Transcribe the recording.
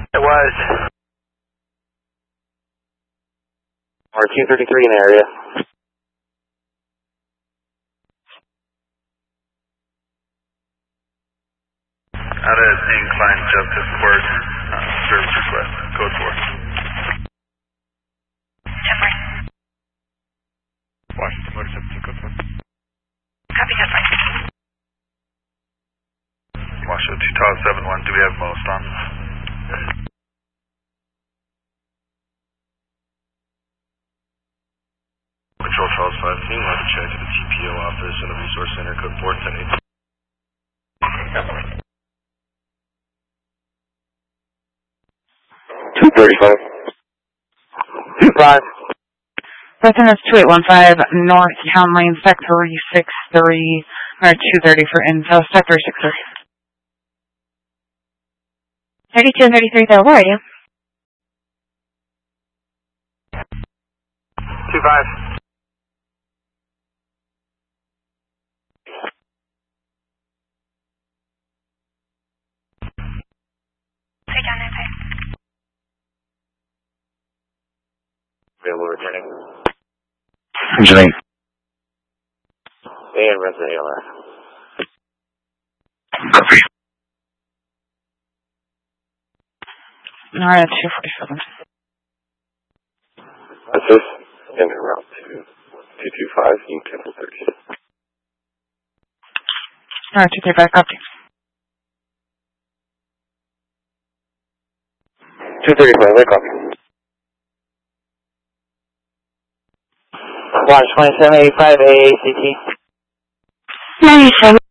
It was. Or 233 in the area. Out of Incline Justice Court, service request, code 4. Washington Motor 17, code 4. Copy, that's fine. Washington 2071, do we have most on? Control Charles 5, can you mark a check to the TPO office and the resource center, code 410. 235. 25. Resident is 2815 North Town Lane, Sector 63, or 230 for info, Sector 63. 32 and 33, though, where are you? 25. Take down that side. Available returning. Engineering. And resident ALS. Copy. Alright, 247. This is en route to 225, you can cancel 30. Alright, 235, copy. 235, right copy. Launch 2785 AACT. 97.